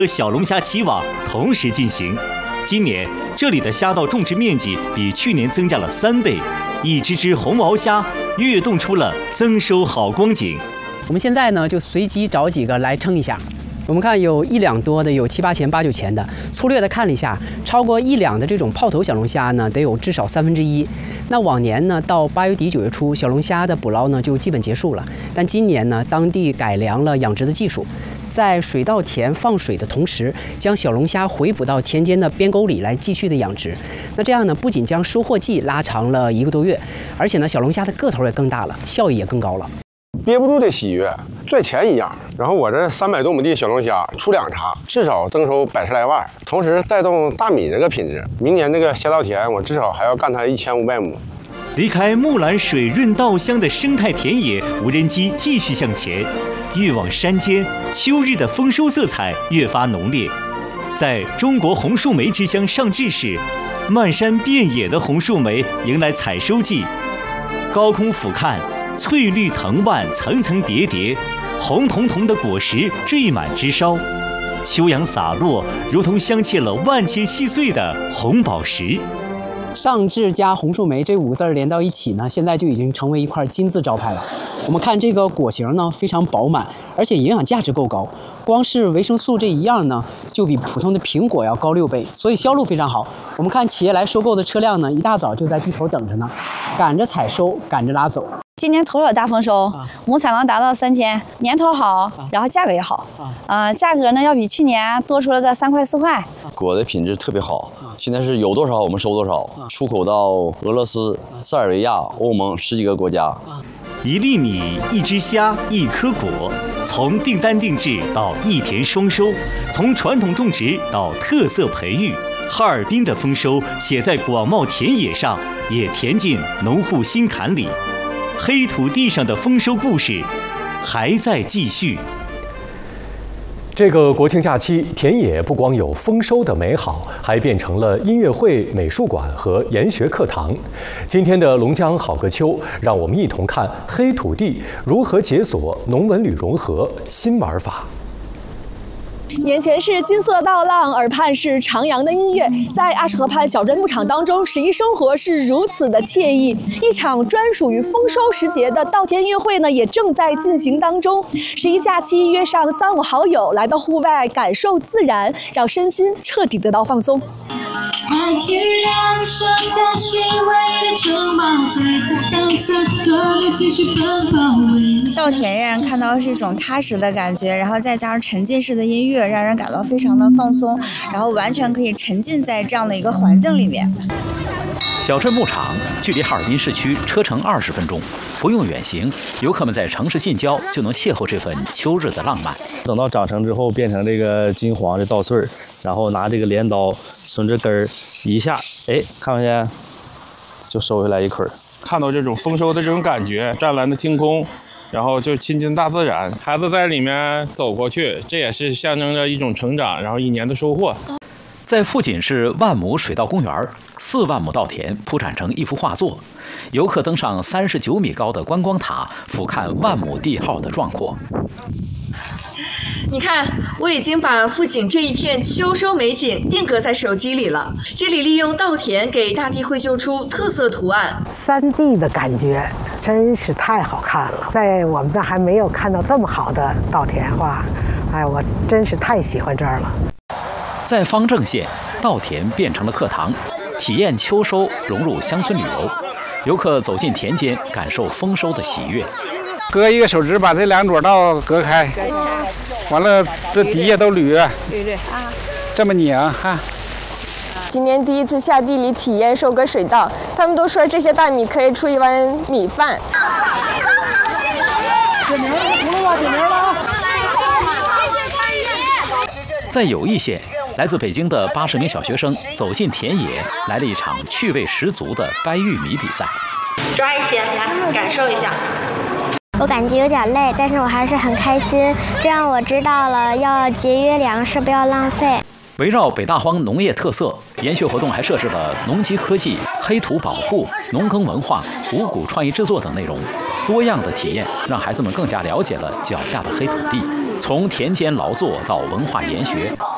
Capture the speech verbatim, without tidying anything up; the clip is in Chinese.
和小龙虾起网同时进行。今年这里的虾稻种植面积比去年增加了三倍，一只只红毛虾跃动出了增收好光景。 我们现在呢就随机找几个来称一下。我们看有一两多的，有七八钱、八九钱的。粗略的看了一下，超过一两的这种泡头小龙虾呢，得有至少三分之一。那往年呢，到八月底九月初，小龙虾的捕捞呢就基本结束了。但今年呢，当地改良了养殖的技术，在水稻田放水的同时，将小龙虾回补到田间的边沟里来继续的养殖。那这样呢，不仅将收获季拉长了一个多月，而且呢，小龙虾的个头也更大了，效益也更高了。 憋不住的喜悦，赚钱一样。然后我这三百多亩地小龙虾出两茬，至少增收百十来万，同时带动大米这个品质。明年这个虾稻田，我至少还要干它一千五百亩。 离开木兰水润稻香的生态田野，无人机继续向前。越往山间，秋日的丰收色彩越发浓烈。在中国红树莓之乡上志市，漫山遍野的红树莓迎来采收季。高空俯瞰，翠绿藤蔓层层叠叠，红彤彤的果实缀满枝梢，秋阳洒落，如同镶嵌了万千细碎的红宝石。 上志加红树莓这五个字连到一起呢，现在就已经成为一块金字招牌了。我们看这个果形呢，非常饱满，而且营养价值够高。光是维生素这一样呢，就比普通的苹果要高六倍，所以销路非常好。我们看企业来收购的车辆呢，一大早就在地头等着呢，赶着采收，赶着拉走。 今年头有大丰收，亩产能达到三千，年头好，然后价格也好，啊、呃，价格呢要比去年多出了个三块四块。 果的品质特别好，现在是有多少我们收多少，出口到俄罗斯、塞尔维亚、欧盟十几个国家。 一粒米，一只虾，一颗果，从订单定制到一田双收，从传统种植到特色培育，哈尔滨的丰收写在广袤田野上，也填进农户心坎里。黑土地上的丰收故事还在继续。 这个国庆假期，田野不光有丰收的美好，还变成了音乐会、美术馆和研学课堂。今天的龙江好个秋，让我们一同看黑土地如何解锁农文旅融合新玩法。 眼前是金色稻浪，耳畔是徜徉的音乐，在阿什河畔小镇牧场当中，十一生活是如此的惬意。一场专属于丰收时节的稻田音乐会呢，也正在进行当中。十一假期，约上三五好友来到户外，感受自然，让身心彻底得到放松。 稻田让人看到是一种踏实的感觉，然后再加上沉浸式的音乐，让人感到非常的放松，然后完全可以沉浸在这样的一个环境里面。 小镇牧场距离哈尔滨市区车程二十分钟，不用远行，游客们在城市近郊就能邂逅这份秋日的浪漫。 等到长成之后，变成这个金黄的稻穗儿，然后拿这个镰刀顺着根儿一下，哎，看没见？就收回来一捆儿。 看到这种丰收的这种感觉，湛蓝的天空，然后就亲近大自然，孩子在里面走过去，这也是象征着一种成长，然后一年的收获。 在富锦市万亩水稻公园，四万亩稻田铺展成一幅画作，游客登上三十九米高的观光塔，俯瞰万亩地号的壮阔。 你看，我已经把富锦这一片秋收美景定格在手机里了。这里利用稻田给大地绘就出特色图案， 三 D 的感觉真是太好看了。在我们这还没有看到这么好的稻田画，哎，我真是太喜欢这儿了。 在方正县，稻田变成了课堂，体验秋收融入乡村旅游。游客走进田间，感受丰收的喜悦。 割一个手指，把这两撮稻割开，完了这底下都捋， 对对啊， 这么拧哈。 今年第一次下地里体验收割水稻，他们都说这些大米可以出一碗米饭。 点名了，葫芦娃点名了。 在友谊县，来自北京的八十名小学生走进田野，来了一场趣味十足的掰玉米比赛。 抓一些，来感受一下。 我感觉有点累，但是我还是很开心，这样我知道了要节约粮食，不要浪费。 围绕北大荒农业特色，研学活动还设置了农机科技、黑土保护、农耕文化、五谷创意制作等内容，多样的体验让孩子们更加了解了脚下的黑土地。从田间劳作到文化研学，